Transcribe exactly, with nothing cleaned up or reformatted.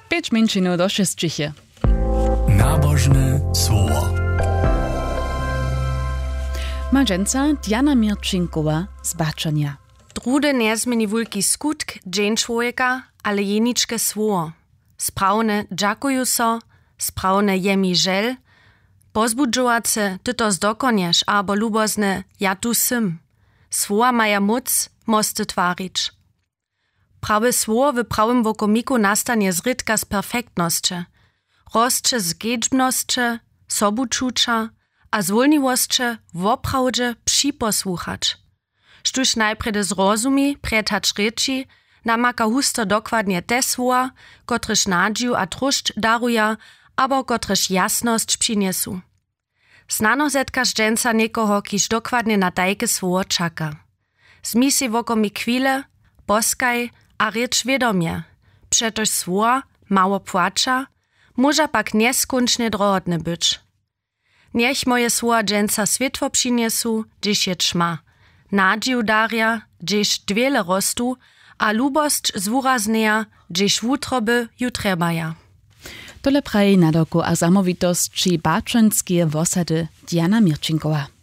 Pięć minut do sześcichy. Nabożne słowo. Małżeńca Diana Mirczynkowa z Baczenia. Drude nie zmeni wulki skutk dzień człowieka, ale jeniczke słowo. Sprawne dziakuju so, sprawne jemi żel, pozbudżowace tyto zdokoniesz, abo lubozne ja tu sym. Słowa maja moc, mosty twarić. Prawe słowo w prawym wokomiku nastanie zrytka z perfektnosće, rosće z gedźbnosće, sobučuča, a zwolniwosće woprawdźe připosłuchać. Štuž najprede zrozumi, pretać reči, namaka husto dokładnie te słowa, kotrež nadžiu a trušť daruja, abo kotrež jasnosť přiniesu. Snano zetkaš dženca niekoho, kiž dokładnie na tajke słowo čaka. Zmi si wokomi chwile, poskaj a rieč vědomie, přetož słowa mało płača, może pak nieskončne drohodne być. Niech moje słowa dženca światło přiniesu, gdzieś je čma, nadziu daria, gdzieś dwiele rostu, a lubost zwurazneja, gdzieś wutroby ju trebaja. Tole praje nadoku a zamowitost či bačenskie wosady Diana Mirczynkowa.